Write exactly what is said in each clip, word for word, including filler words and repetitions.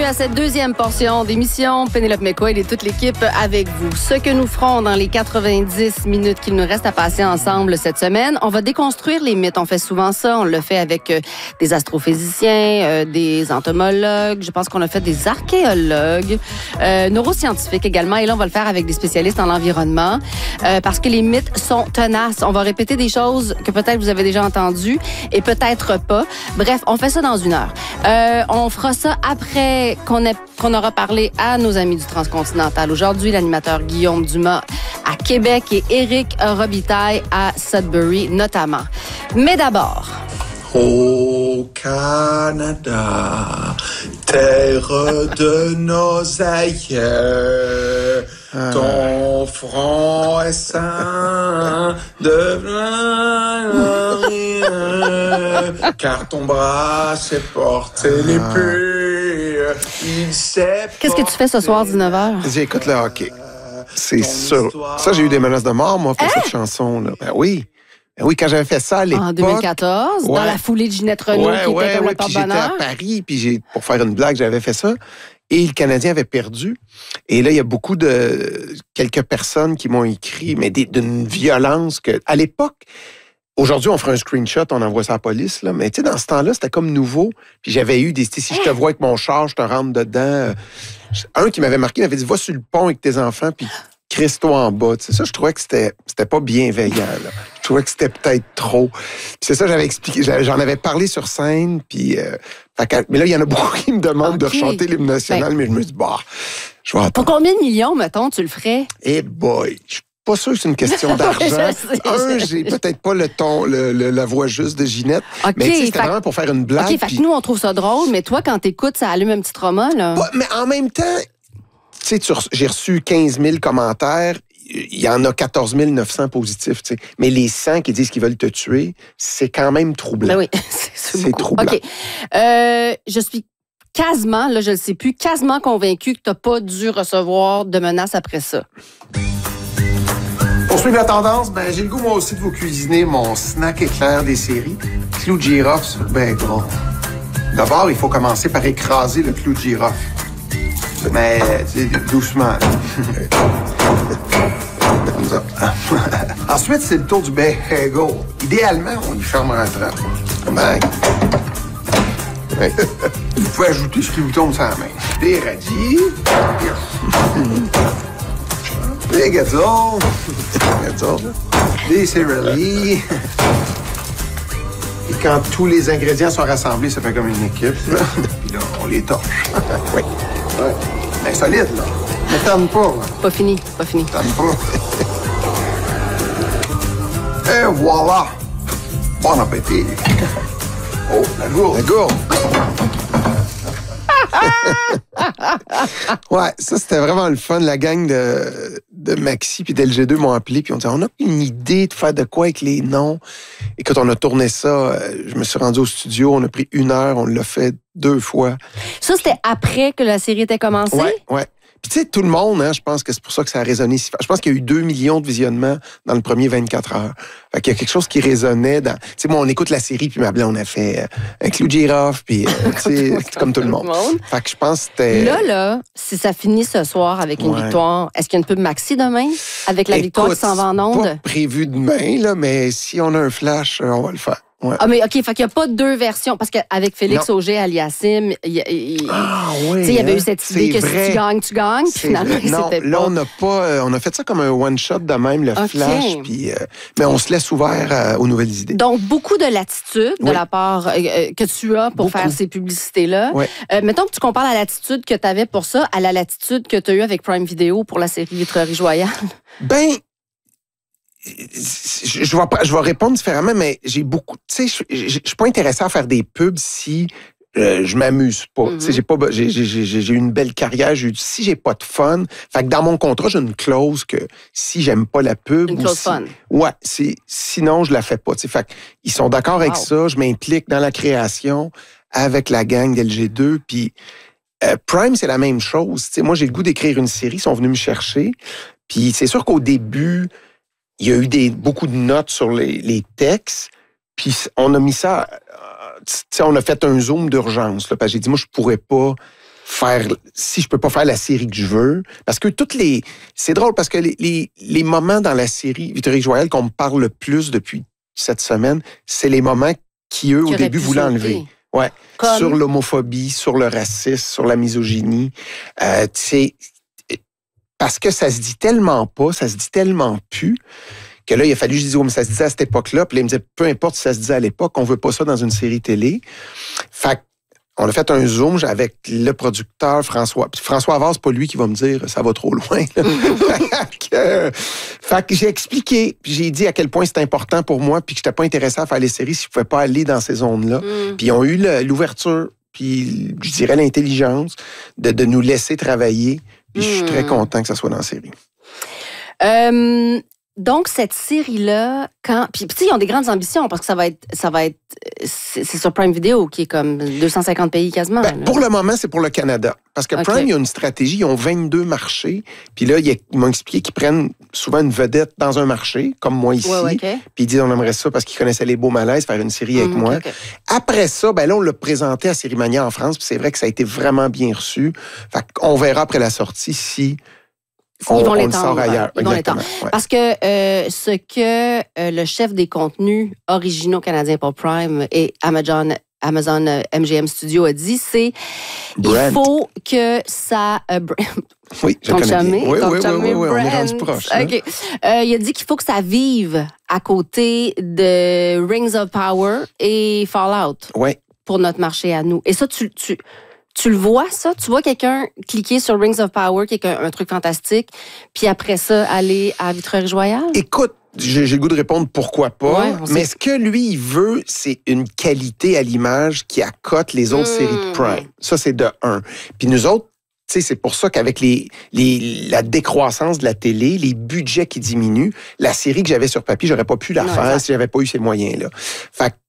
à cette deuxième portion d'émission. Pénélope McCoy et toute l'équipe avec vous. Ce que nous ferons dans les quatre-vingt-dix minutes qu'il nous reste à passer ensemble cette semaine, on va déconstruire les mythes. On fait souvent ça. On le fait avec euh, des astrophysiciens, euh, des entomologues. Je pense qu'on a fait des archéologues, euh, neuroscientifiques également. Et là, on va le faire avec des spécialistes en environnement euh, parce que les mythes sont tenaces. On va répéter des choses que peut-être vous avez déjà entendues et peut-être pas. Bref, on fait ça dans une heure. Euh, on fera ça après qu'on ait, qu'on aura parlé à nos amis du Transcontinental. Aujourd'hui, l'animateur Guillaume Dumas à Québec et Éric Robitaille à Sudbury notamment. Mais d'abord... Au Canada, terre de nos aïeux, ah. Ton front est saint de car ton bras s'est porté ah. l'épée. Il s'est Qu'est-ce que tu fais ce soir, dix-neuf heures? J'écoute le hockey. C'est sûr. Ça, j'ai eu des menaces de mort, moi, pour hein? cette chanson-là. Ben oui. Oui, quand j'avais fait ça à l'époque... En deux mille quatorze, ouais. Dans la foulée de Ginette Renault, ouais, qui ouais, était comme ouais, le porte-bonheur. J'étais à Paris, puis j'ai, pour faire une blague, j'avais fait ça. Et le Canadien avait perdu. Et là, il y a beaucoup de... quelques personnes qui m'ont écrit, mais des, d'une violence que... À l'époque, aujourd'hui, on ferait un screenshot, on envoie ça à la police, là. Mais tu sais, dans ce temps-là, c'était comme nouveau. Puis j'avais eu des... Si je te vois avec mon char, je te rentre dedans. Un qui m'avait marqué, il m'avait dit, va sur le pont avec tes enfants, puis... crisse-toi en bas. Tu sais, ça, je trouvais que c'était, c'était pas bienveillant. Là. Je trouvais que c'était peut-être trop. Puis c'est ça, j'avais expliqué. J'en avais parlé sur scène. Puis, euh, que, mais là, il y en a beaucoup qui me demandent okay. de rechanter l'hymne national. Ben, mais je me dis, bah, je vais attendre. Pour combien de millions, mettons, tu le ferais? Eh boy, je suis pas sûr que c'est une question d'argent. sais, Un, j'ai peut-être pas le ton, le, le, la voix juste de Ginette. Okay, mais tu sais, c'était vraiment pour faire une blague. OK, fait puis... que nous, on trouve ça drôle. Mais toi, quand t'écoutes, ça allume un petit trauma, là. Pas, mais en même temps... Tu sais, j'ai reçu quinze mille commentaires, il y en a quatorze mille neuf cents positifs, tu sais. Mais les cent qui disent qu'ils veulent te tuer, c'est quand même troublant. Ben oui, c'est, c'est, c'est troublant. OK. Euh, je suis quasiment, là, je ne sais plus, quasiment convaincue que tu n'as pas dû recevoir de menaces après ça. Pour suivre la tendance, ben, j'ai le goût, moi aussi, de vous cuisiner mon snack éclair des séries. Clou de girofle sur ben gros. D'abord, il faut commencer par écraser le clou de girofle. Mais, tu sais, doucement. Comme ça. Ensuite, c'est le tour du bagel. Idéalement, on y ferme en rentrant. Ben. Oui. Vous pouvez ajouter ce qui vous tombe sur la main. Des radis. Des gâteaux. Des gâteaux. Des céréaliers. Et quand tous les ingrédients sont rassemblés, ça fait comme une équipe. Puis là, on les torche. Oui. Ouais. Mais solide, là. Ne t'aime pas. Là. Pas fini, pas fini. T'aime pas. Et voilà. Bon appétit. Oh, la gourde. La gourde. Ouais, ça, c'était vraiment le fun. La gang de, de Maxi puis d'L G deux m'ont appelé puis on dit, on a une idée de faire de quoi avec les noms. Et quand on a tourné ça, je me suis rendu au studio, on a pris une heure, on l'a fait deux fois. Ça, c'était après que la série était commencée? Ouais, ouais. Puis tu sais, tout le monde, hein, je pense que c'est pour ça que ça a résonné si fort. Je pense qu'il y a eu deux millions de visionnements dans le premier vingt-quatre heures. Fait qu'il y a quelque chose qui résonnait dans... Tu sais, moi, on écoute la série, puis ma blonde, on a fait euh, un clou de girofle, puis, euh, tu sais, c'est comme tout le monde. Fait que je pense que c'était... Là, là, si ça finit ce soir avec une ouais. victoire, est-ce qu'il y a une pub Maxi demain? Avec la Écoute, victoire qui s'en va en ondes? Pas prévu demain, là, mais si on a un flash, on va le faire. Ouais. Ah, mais OK, fait qu'il n'y a pas deux versions. Parce qu'avec Félix Auger-Aliassime, il, il, ah, oui, il y avait hein? eu cette idée que vrai. si tu gagnes, tu gagnes. Puis finalement, non, c'était pas... Là, on n'a pas... Euh, on a fait ça comme un one-shot de même, le okay. flash. Puis, euh, mais on se laisse ouvert euh, aux nouvelles idées. Donc, beaucoup de latitude oui. de la part euh, que tu as pour beaucoup. Faire ces publicités-là. Oui. Euh, mettons que tu compares la latitude que tu avais pour ça à la latitude que tu as eue avec Prime Video pour la série Vitrerie Joyale. Ben... Je, je, vais, je vais répondre différemment, mais j'ai beaucoup... Tu sais, je, je, je suis pas intéressé à faire des pubs si euh, je m'amuse pas. Mm-hmm. Tu sais, j'ai pas... J'ai, j'ai, j'ai, j'ai eu une belle carrière. J'ai, si j'ai pas de fun... Fait que dans mon contrat, j'ai une clause que si j'aime pas la pub... Une clause si, fun. Ouais. C'est, sinon, je la fais pas. Tu sais, fait qu'ils sont d'accord wow. avec ça. Je m'implique dans la création avec la gang d'L G deux. Puis euh, Prime, c'est la même chose. Tu sais, moi, j'ai le goût d'écrire une série. Ils sont venus me chercher. Puis c'est sûr qu'au début... Il y a eu des, beaucoup de notes sur les, les textes, puis on a mis ça, euh, tu sais, on a fait un zoom d'urgence, là, parce que j'ai dit, moi, je pourrais pas faire, si je peux pas faire la série que je veux, parce que toutes les, c'est drôle parce que les, les, les moments dans la série Victor Joël qu'on me parle le plus depuis cette semaine, c'est les moments qui, eux, Qui au début, voulaient enlever. Ouais. Comme... Sur l'homophobie, sur le racisme, sur la misogynie. Euh, tu sais, parce que ça se dit tellement pas, ça se dit tellement plus, que là, il a fallu que je dise, oh, mais ça se disait à cette époque-là. Puis là, il me disait, peu importe si ça se disait à l'époque, on veut pas ça dans une série télé. Fait on a fait un Zoom avec le producteur François. Puis François Havard, c'est pas lui qui va me dire ça va trop loin. fait que, fait que j'ai expliqué, puis j'ai dit à quel point c'était important pour moi, puis que j'étais pas intéressé à faire les séries si je pouvais pas aller dans ces zones-là. Mm. Puis ils ont eu le, l'ouverture, puis je dirais l'intelligence de, de nous laisser travailler. Puis mm. je suis très content que ça soit dans la série. Euh... Donc, cette série-là, quand. Puis, tu sais, ils ont des grandes ambitions parce que ça va être. Ça va être c'est, c'est sur Prime Video qui est comme deux cent cinquante pays quasiment. Ben, pour le moment, c'est pour le Canada. Parce que okay. Prime, il y a une stratégie. Ils ont vingt-deux marchés. Puis là, ils m'ont expliqué qu'ils prennent souvent une vedette dans un marché, comme moi ici. Ouais, ouais, okay. Puis ils disent on aimerait ça parce qu'ils connaissaient les beaux malaises, faire une série avec mmh, moi. Okay, okay. Après ça, ben là, on l'a présenté à Sérimania en France. Puis c'est vrai que ça a été vraiment bien reçu. Fait qu'on verra après la sortie si. On, ils vont on l'étendre. Le sort ailleurs. Ils vont l'étendre. Ouais. Parce que euh, ce que euh, le chef des contenus originaux canadiens pour Prime et Amazon, Amazon euh, M G M Studio a dit, c'est Brent. Il faut que ça... Euh, oui, je ton connais chamé, bien. Oui, ton oui, chamé, oui, oui, Brent. on est rendu proche. Okay. Euh, il a dit qu'il faut que ça vive à côté de Rings of Power et Fallout oui. pour notre marché à nous. Et ça, tu... tu Tu le vois, ça? Tu vois quelqu'un cliquer sur Rings of Power, qui est un, un truc fantastique, puis après ça, aller à Vitrerie-Royale? Écoute, j'ai, j'ai le goût de répondre pourquoi pas, ouais, mais ce que lui, il veut, c'est une qualité à l'image qui accote les autres mmh. séries de Prime. Ça, c'est de un. Puis nous autres, tu sais, c'est pour ça qu'avec les, les, la décroissance de la télé, les budgets qui diminuent, la série que j'avais sur papier, j'aurais pas pu la non, faire exact. Si j'avais pas eu ces moyens-là. Fait que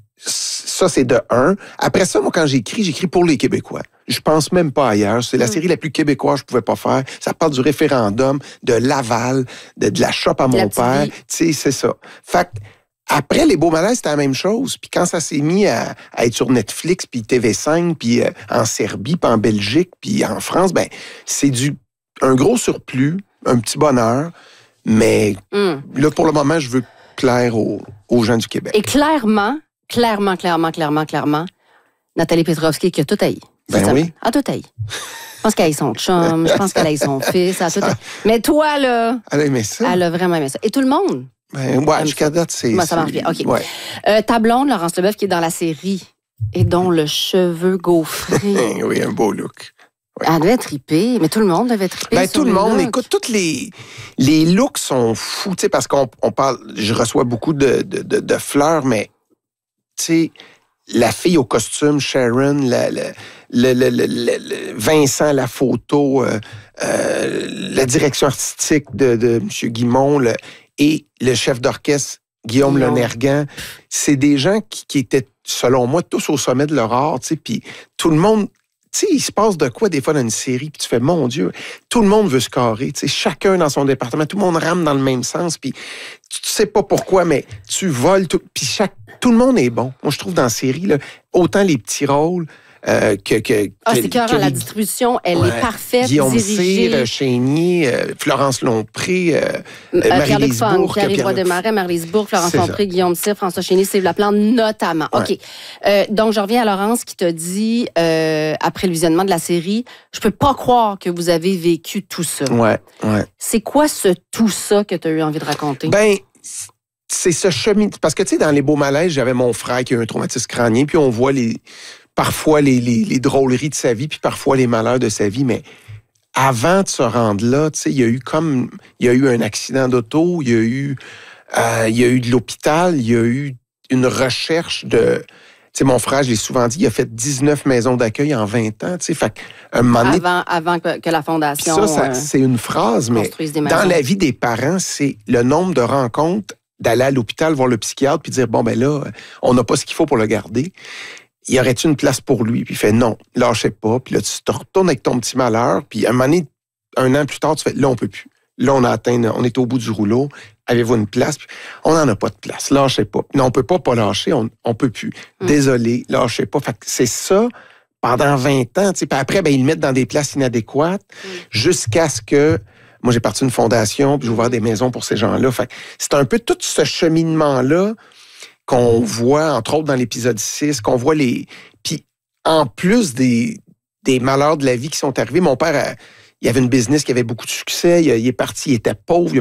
ça, c'est de un. Après ça, moi, quand j'écris, j'écris pour les Québécois. Je pense même pas ailleurs. C'est la série la plus québécoise que je pouvais pas faire. Ça parle du référendum, de Laval, de, de la shop à mon père. Tu sais, c'est ça. Fait que, après, Les Beaux Malaises, c'était la même chose. Puis quand ça s'est mis à, à être sur Netflix, puis T V cinq, puis euh, en Serbie, puis en Belgique, puis en France, ben c'est du un gros surplus, un petit bonheur. Mais mm. là, pour le moment, je veux plaire aux, aux gens du Québec. Et clairement, Clairement, clairement, clairement, clairement, Nathalie Petrovski qui a tout haï. Ben oui. A tout haï. Je pense qu'elle a eu son chum, je pense qu'elle a eu son fils, elle a tout haï. Mais toi, là... Elle a aimé ça. Elle a vraiment aimé ça. Et tout le monde? Ben, ouais, jusqu'à date, c'est... Ben, ça marche bien, OK. Ouais. Euh, ta blonde, Laurence Leboeuf, qui est dans la série et dont le cheveu gaufré... oui, un beau look. Ouais. Elle devait triper, mais tout le monde devait triper. Ben, tout le monde. Look. Écoute, tous les, les looks sont fous, tu sais, parce qu'on on parle... Je reçois beaucoup de, de, de, de fleurs, mais... Tu sais, la fille au costume, Sharon, la, la, le, le, le, le, Vincent, la photo, euh, euh, la direction artistique de, de M. Guimond le, et le chef d'orchestre, Guillaume Lonergan, c'est des gens qui, qui étaient, selon moi, tous au sommet de leur art, tu sais, puis tout le monde... Tu sais, il se passe de quoi des fois dans une série, puis tu fais, mon Dieu, tout le monde veut se carrer, tu sais, chacun dans son département, tout le monde rame dans le même sens, puis tu sais pas pourquoi, mais tu voles, tout, puis chaque, tout le monde est bon. Moi, je trouve dans la série, là, autant les petits rôles euh, que, que... Ah, que, c'est clair, la distribution, elle ouais, est parfaite, Guillaume dirigée. Cyr, Chénier, euh, Florence Lompré, euh, euh, Marie-Lise Bourque. Pierre-Yves Roy Desmarais, Marie-Lise Bourque, Florence Lompré, Guillaume Cyr, François Chénier, Steve Laplante, notamment. Ouais. OK. Euh, donc, je reviens à Laurence qui t'a dit, euh, après le visionnement de la série, je peux pas croire que vous avez vécu tout ça. Ouais, ouais. C'est quoi ce tout ça que tu as eu envie de raconter? Ben... c'est ce chemin... Parce que, tu sais, dans Les Beaux Malaises, j'avais mon frère qui a eu un traumatisme crânien, puis on voit les parfois les, les, les drôleries de sa vie, puis parfois les malheurs de sa vie, mais avant de se rendre là, tu sais, il y a eu comme... Il y a eu un accident d'auto, il y a eu... Euh, il y a eu de l'hôpital, il y a eu une recherche de... Tu sais, mon frère, je l'ai souvent dit, il a fait dix-neuf maisons d'accueil en vingt ans, tu sais, fait un moment donné... Avant, avant que, que la fondation... Ça, ça euh, c'est une phrase, mais dans la vie des parents, c'est le nombre de rencontres d'aller à l'hôpital voir le psychiatre puis dire, bon, ben là, on n'a pas ce qu'il faut pour le garder. Y aurait-il une place pour lui? Puis il fait, non, lâchez pas. Puis là, tu te retournes avec ton petit malheur. Puis à un moment donné, un an plus tard, tu fais, là, on peut plus. Là, on a atteint, on est au bout du rouleau. Avez-vous une place? Puis, on n'en a pas de place. Lâchez pas. Non, on peut pas pas lâcher. On, on peut plus. Mm. Désolé, lâchez pas. Fait que c'est ça, pendant vingt ans. Puis après, ben, ils le mettent dans des places inadéquates mm. jusqu'à ce que... Moi, j'ai parti d'une fondation, puis j'ai ouvert des maisons pour ces gens-là. Fait que c'est un peu tout ce cheminement-là qu'on voit, entre autres, dans l'épisode six, qu'on voit les... Puis en plus des, des malheurs de la vie qui sont arrivés, mon père, a, il avait une business qui avait beaucoup de succès, il, il est parti, il était pauvre, il